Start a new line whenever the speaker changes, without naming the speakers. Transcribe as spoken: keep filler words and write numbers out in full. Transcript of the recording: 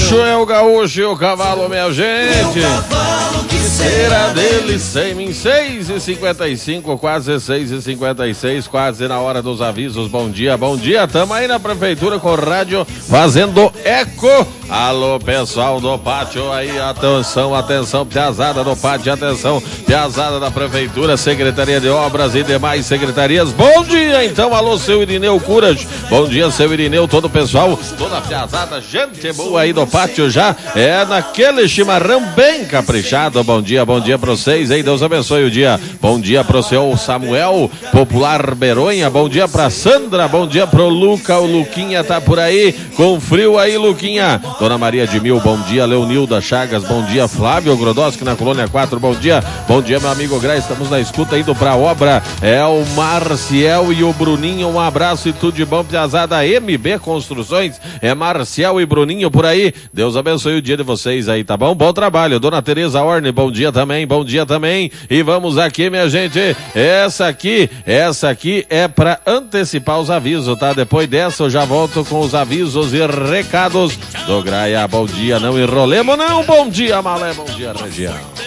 gaúcho é o gaúcho e o cavalo, minha gente. Será dele sem mim. Seis e cinquenta e cinco, quase seis e cinquenta e seis, quase na hora dos avisos. Bom dia, bom dia. Tamo aí na prefeitura com o rádio fazendo eco. Alô, pessoal do pátio aí, atenção, atenção, piazada do pátio, atenção, piazada da prefeitura, Secretaria de Obras e demais secretarias. Bom dia, então, alô, seu Irineu Curas. Bom dia, seu Irineu, todo o pessoal, toda a piazada, gente boa aí do pátio já, é naquele chimarrão bem caprichado. Bom dia, bom dia pra vocês, hein, Deus abençoe o dia. Bom dia pro seu Samuel, Popular Beronha, bom dia pra Sandra, bom dia pro Luca, o Luquinha tá por aí, com frio aí, Luquinha. Dona Maria de Mil, bom dia. Leonilda Chagas, bom dia. Flávio Grodoski na Colônia quatro, bom dia. Bom dia, meu amigo Gra, estamos na escuta indo pra obra. É o Marcial e o Bruninho, um abraço e tudo de bom, piazada. M B Construções, é Marcial e Bruninho por aí. Deus abençoe o dia de vocês aí, tá bom? Bom trabalho. Dona Tereza Orne, bom dia também, bom dia também. E vamos aqui, minha gente, essa aqui, essa aqui é pra antecipar os avisos, tá? Depois dessa eu já volto com os avisos e recados do Graia. Bom dia, não enrolemos não, bom dia Malé, bom dia região.